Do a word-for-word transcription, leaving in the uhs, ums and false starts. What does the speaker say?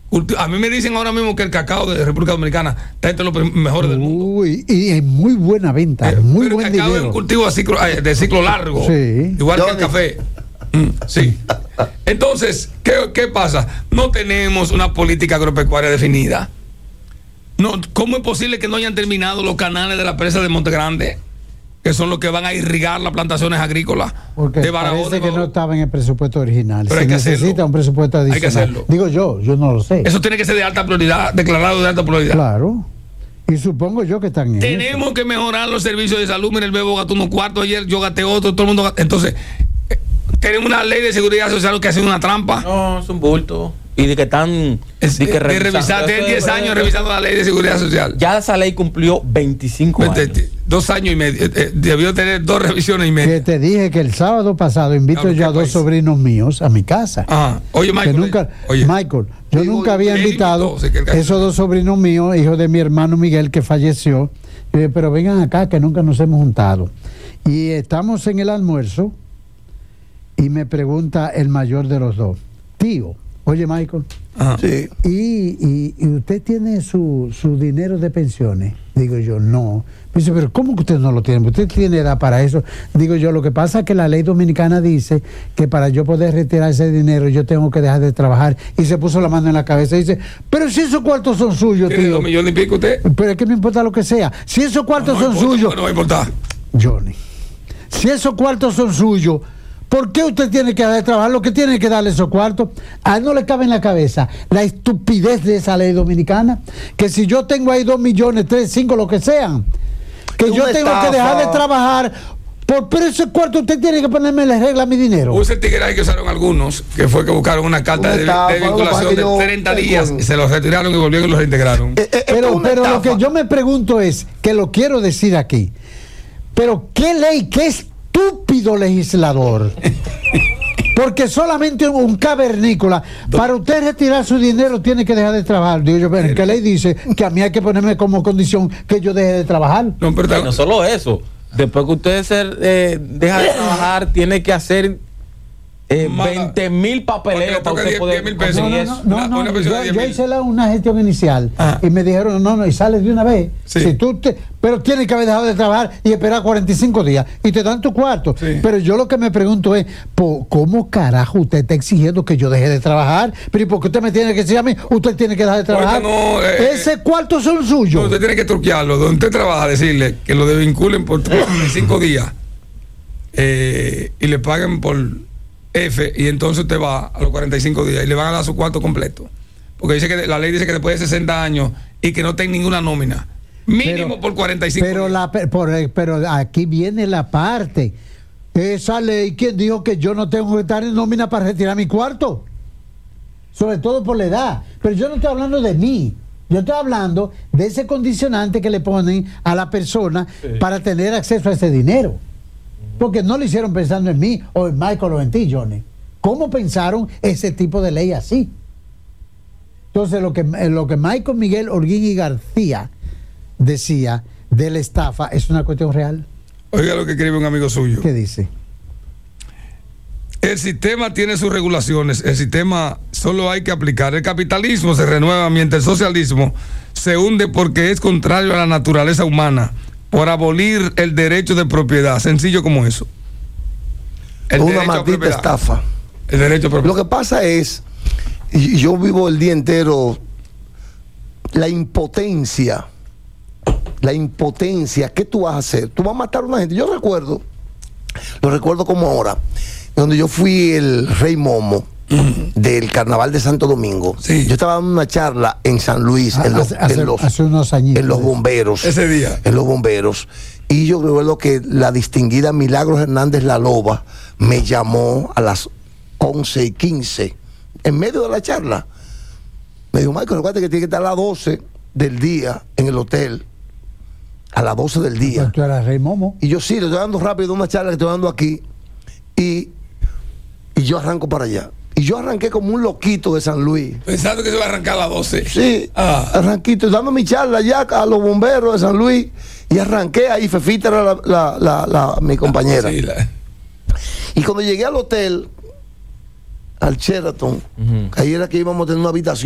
A mí me dicen ahora mismo que el cacao de República Dominicana está entre los mejores del mundo. Uy, y en muy buena venta, Eh, muy pero buen el cacao dinero. es un cultivo de ciclo, de ciclo largo, Sí. igual Yo que el de- café. Mm, sí. Entonces, ¿qué, ¿qué pasa? No tenemos una política agropecuaria definida. No, ¿cómo es posible que no hayan terminado los canales de la presa de Monte Grande? Que son los que van a irrigar las plantaciones agrícolas Porque de Barahona. parece que no estaba en el presupuesto original. Pero Se hay que necesita hacerlo. un presupuesto Hay que adicional. hacerlo. Digo yo, yo no lo sé. Eso tiene que ser de alta prioridad, declarado de alta prioridad. Claro. Y supongo yo que están en Tenemos que mejorar los servicios de salud. Mira, el Bebo gastó unos cuartos ayer, yo gasté otro, todo el mundo gastó. Entonces, eh, tenemos una ley de seguridad social que hace una trampa. No, es un bulto. Y de que están. Es, de que de revisan- revisar, Eso tienen es diez verdad. años revisando la ley de seguridad social. Ya esa ley cumplió veinticinco años. Vete, Dos años y medio. Eh, eh, debió tener dos revisiones y eso. Que media. te dije que el sábado pasado invito Claro, yo a ¿qué dos país? sobrinos míos a mi casa. Ajá. Oye, Que Michael. nunca, oye, Michael, yo Digo, nunca había él invitado invitó, sí, que el caso- esos dos sobrinos míos, hijos de mi hermano Miguel que falleció. Yo dije, pero vengan acá que nunca nos hemos juntado. Y estamos en el almuerzo y me pregunta el mayor de los dos, tío, oye Michael, ajá. Sí. ¿y, y, y usted tiene su, su dinero de pensiones? Digo yo, no. Me dice, pero ¿cómo que usted no lo tiene? Usted tiene edad para eso. Digo yo, lo que pasa es que la ley dominicana dice que para yo poder retirar ese dinero yo tengo que dejar de trabajar. Y se puso la mano en la cabeza y dice, pero si esos cuartos son suyos, ¿Tiene tío. dos millones y pico usted? Pero es que me importa lo que sea. Si esos cuartos No son importa, suyos, No va a importar. Johnny, si esos cuartos son suyos, ¿por qué usted tiene que dejar de trabajar? Lo que tiene que darle esos cuartos, a él no le cabe en la cabeza la estupidez de esa ley dominicana, que si yo tengo ahí dos millones, tres, cinco, lo que sean, que Es yo una tengo estafa. que dejar de trabajar, por, pero ese cuarto usted tiene que ponerme en la regla mi dinero. Hubo ese tigre ahí que usaron algunos, que fue que buscaron una carta Una de, estafa, de lo que pasa vinculación es que de yo treinta tengo- días, y se los retiraron y volvieron y los reintegraron. Eh, eh, esto es Pero, una pero lo estafa. que yo me pregunto es, que lo quiero decir aquí, pero ¿qué ley, qué estúpido legislador? Porque solamente un cavernícola, para usted retirar su dinero tiene que dejar de trabajar. Digo yo, pero ¿qué ley dice que a mí hay que ponerme como condición que yo deje de trabajar? No, pero Y no solo eso. Después que usted se, eh, deja de trabajar, tiene que hacer eh, Mala. veinte mil papeleos Porque para le usted toca poder diez mil pesos. conseguir No, eso. no, no, Una- no, una no, pensión de yo, diez yo mil. hice la- una gestión inicial Ah. y me dijeron, no, no, y sales de una vez. Sí. Si tú te, pero tienes que haber dejado de trabajar y esperar cuarenta y cinco días y te dan tu cuarto. Sí. Pero yo lo que me pregunto es, po- ¿cómo carajo usted está exigiendo que yo deje de trabajar? Pero ¿y por qué usted me tiene que decir a mí, usted tiene que dejar de Porque trabajar? no, eh, Ese cuarto son No, suyos. usted tiene que truquearlo. Donde usted trabaja, decirle que lo desvinculen por cinco días eh, y le paguen por F, y entonces usted va a los cuarenta y cinco días y le van a dar su cuarto completo. Porque dice que la ley dice que después de sesenta años y que no tenga ninguna nómina. Mínimo Pero- por cuarenta y cinco Pero, días. la, pe- por- pero aquí viene la parte. Esa ley, ¿quién dijo que yo no tengo que estar en nómina para retirar mi cuarto? Sobre todo por la edad. Pero yo no estoy hablando de mí. Yo estoy hablando de ese condicionante que le ponen a la persona para tener acceso a ese dinero. Porque no lo hicieron pensando en mí o en Michael o en ti, Johnny. ¿Cómo pensaron ese tipo de ley así? Entonces, lo que, lo que Michael Miguel Holguín y García decía de la estafa es una cuestión real. Oiga lo que escribe un amigo suyo. ¿Qué dice? El sistema tiene sus regulaciones. El sistema solo hay que aplicar. El capitalismo se renueva mientras el socialismo se hunde porque es contrario a la naturaleza humana, por abolir el derecho de propiedad. Sencillo como eso. El Una derecho a maldita propiedad. estafa. El derecho a Lo propiedad. que pasa es, y yo vivo el día entero, la impotencia, la impotencia, ¿qué tú vas a hacer? Tú vas a matar a una gente. Yo recuerdo, lo recuerdo como ahora, donde yo fui el rey Momo del Carnaval de Santo Domingo. Sí. Yo estaba dando una charla en San Luis, en los, Hace- hace- en los, hace unos añitos. en los bomberos. Ese día. En los bomberos. Y yo recuerdo que la distinguida Milagros Hernández La Loba me llamó a las once y quince, en medio de la charla. Me dijo, Michael, recuerda que tiene que estar a las doce del día en el hotel. A las doce del día. Pues tú eras Rey Momo. Y yo sí, le estoy dando rápido una charla que estoy dando aquí. Y, y yo arranco para allá. Y yo arranqué como un loquito de San Luis. Pensando que se va a arrancar a las doce. Sí, Ah. arranquito, dando mi charla ya a los bomberos de San Luis. Y arranqué ahí, Fefita era la, la, la, la- mi compañera. Sí, la- Y cuando llegué al hotel, al Sheraton, Ujú. ahí era que íbamos a tener una habitación.